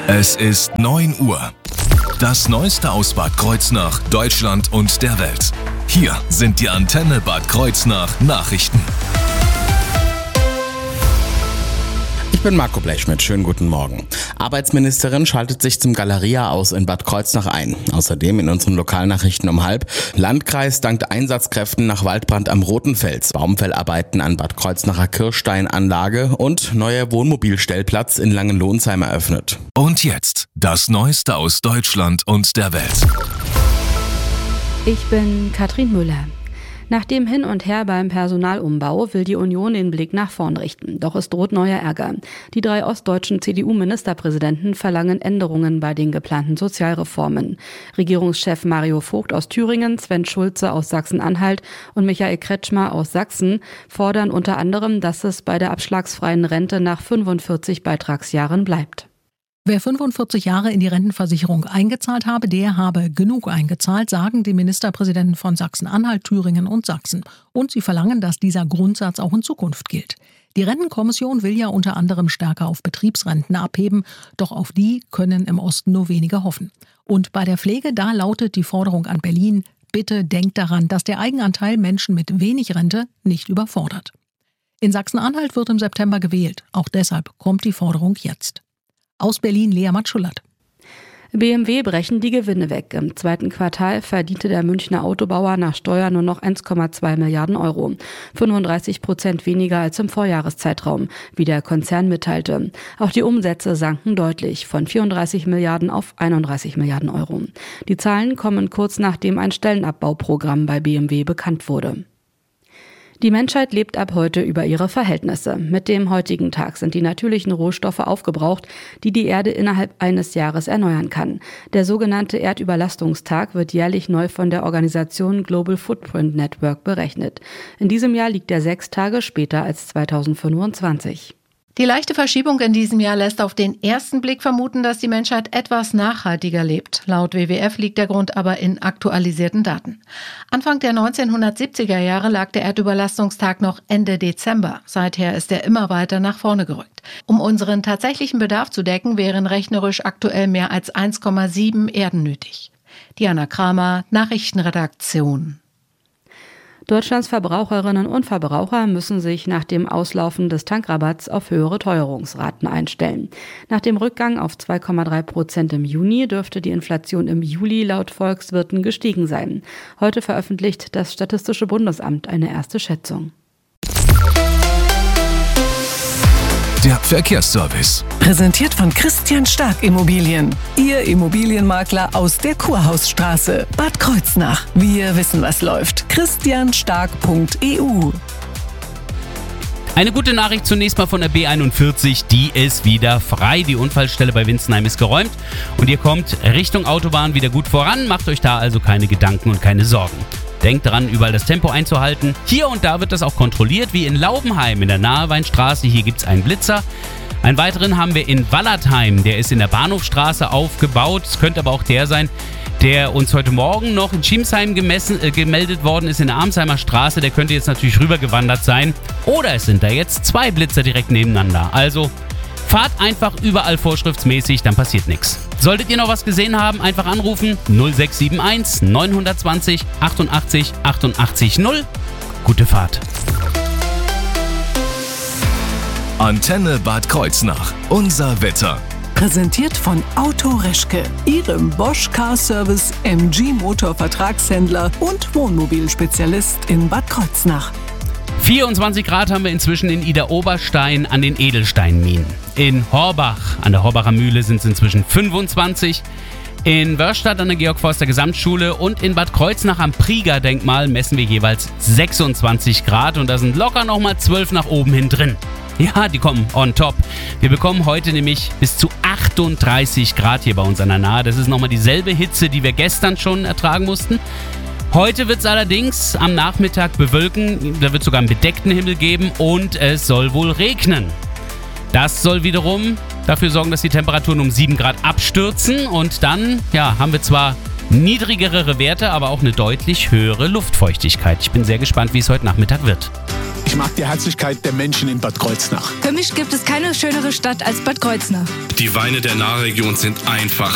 Es ist 9 Uhr. Das Neueste aus Bad Kreuznach, Deutschland und der Welt. Hier sind die Antenne Bad Kreuznach Nachrichten. Ich bin Marco Blechschmidt, schönen guten Morgen. Arbeitsministerin schaltet sich zum Galeria aus in Bad Kreuznach ein. Außerdem in unseren Lokalnachrichten um 12:30. Landkreis dankt Einsatzkräften nach Waldbrand am Rotenfels. Baumfellarbeiten an Bad Kreuznacher Kirchsteinanlage und neuer Wohnmobilstellplatz in Langenlohnsheim eröffnet. Und jetzt das Neueste aus Deutschland und der Welt. Ich bin Katrin Müller. Nach dem Hin und Her beim Personalumbau will die Union den Blick nach vorn richten. Doch es droht neuer Ärger. Die 3 ostdeutschen CDU-Ministerpräsidenten verlangen Änderungen bei den geplanten Sozialreformen. Regierungschef Mario Vogt aus Thüringen, Sven Schulze aus Sachsen-Anhalt und Michael Kretschmer aus Sachsen fordern unter anderem, dass es bei der abschlagsfreien Rente nach 45 Beitragsjahren bleibt. Wer 45 Jahre in die Rentenversicherung eingezahlt habe, der habe genug eingezahlt, sagen die Ministerpräsidenten von Sachsen-Anhalt, Thüringen und Sachsen. Und sie verlangen, dass dieser Grundsatz auch in Zukunft gilt. Die Rentenkommission will ja unter anderem stärker auf Betriebsrenten abheben, doch auf die können im Osten nur wenige hoffen. Und bei der Pflege, da lautet die Forderung an Berlin: Bitte denkt daran, dass der Eigenanteil Menschen mit wenig Rente nicht überfordert. In Sachsen-Anhalt wird im September gewählt. Auch deshalb kommt die Forderung jetzt. Aus Berlin, Lea Matschulat. BMW brechen die Gewinne weg. Im zweiten Quartal verdiente der Münchner Autobauer nach Steuer nur noch 1,2 Milliarden Euro. 35% weniger als im Vorjahreszeitraum, wie der Konzern mitteilte. Auch die Umsätze sanken deutlich, von 34 Milliarden auf 31 Milliarden Euro. Die Zahlen kommen kurz nachdem ein Stellenabbauprogramm bei BMW bekannt wurde. Die Menschheit lebt ab heute über ihre Verhältnisse. Mit dem heutigen Tag sind die natürlichen Rohstoffe aufgebraucht, die die Erde innerhalb eines Jahres erneuern kann. Der sogenannte Erdüberlastungstag wird jährlich neu von der Organisation Global Footprint Network berechnet. In diesem Jahr liegt er 6 Tage später als 2025. Die leichte Verschiebung in diesem Jahr lässt auf den ersten Blick vermuten, dass die Menschheit etwas nachhaltiger lebt. Laut WWF liegt der Grund aber in aktualisierten Daten. Anfang der 1970er Jahre lag der Erdüberlastungstag noch Ende Dezember. Seither ist er immer weiter nach vorne gerückt. Um unseren tatsächlichen Bedarf zu decken, wären rechnerisch aktuell mehr als 1,7 Erden nötig. Diana Kramer, Nachrichtenredaktion. Deutschlands Verbraucherinnen und Verbraucher müssen sich nach dem Auslaufen des Tankrabatts auf höhere Teuerungsraten einstellen. Nach dem Rückgang auf 2,3% im Juni dürfte die Inflation im Juli laut Volkswirten gestiegen sein. Heute veröffentlicht das Statistische Bundesamt eine erste Schätzung. Der Verkehrsservice. Präsentiert von Christian Stark Immobilien. Ihr Immobilienmakler aus der Kurhausstraße, Bad Kreuznach. Wir wissen, was läuft. christianstark.eu. Eine gute Nachricht zunächst mal von der B41, die ist wieder frei. Die Unfallstelle bei Winzenheim ist geräumt und ihr kommt Richtung Autobahn wieder gut voran. Macht euch da also keine Gedanken und keine Sorgen. Denkt dran, überall das Tempo einzuhalten. Hier und da wird das auch kontrolliert, wie in Laubenheim in der Naheweinstraße. Hier gibt es einen Blitzer. Einen weiteren haben wir in Wallertheim. Der ist in der Bahnhofstraße aufgebaut. Es könnte aber auch der sein, der uns heute Morgen noch in Schiemsheim gemeldet worden ist in der Armsheimer Straße. Der könnte jetzt natürlich rübergewandert sein. Oder es sind da jetzt 2 Blitzer direkt nebeneinander. Also fahrt einfach überall vorschriftsmäßig, dann passiert nichts. Solltet ihr noch was gesehen haben, einfach anrufen 0671 920 88 88 0. Gute Fahrt. Antenne Bad Kreuznach. Unser Wetter. Präsentiert von Auto Reschke, Ihrem Bosch Car Service MG Motor Vertragshändler und Wohnmobilspezialist in Bad Kreuznach. 24 Grad haben wir inzwischen in Idar-Oberstein an den Edelsteinminen. In Horbach an der Horbacher Mühle sind es inzwischen 25. In Wörstadt an der Georg-Forster Gesamtschule und in Bad Kreuznach am Prieger-Denkmal messen wir jeweils 26 Grad und da sind locker nochmal 12 nach oben hin drin. Ja, die kommen on top. Wir bekommen heute nämlich bis zu 38 Grad hier bei uns an der Nahe. Das ist nochmal dieselbe Hitze, die wir gestern schon ertragen mussten. Heute wird es allerdings am Nachmittag bewölken, da wird sogar einen bedeckten Himmel geben und es soll wohl regnen. Das soll wiederum dafür sorgen, dass die Temperaturen um 7 Grad abstürzen und dann haben wir zwar niedrigere Werte, aber auch eine deutlich höhere Luftfeuchtigkeit. Ich bin sehr gespannt, wie es heute Nachmittag wird. Ich mag die Herzlichkeit der Menschen in Bad Kreuznach. Für mich gibt es keine schönere Stadt als Bad Kreuznach. Die Weine der Nahregion sind einfach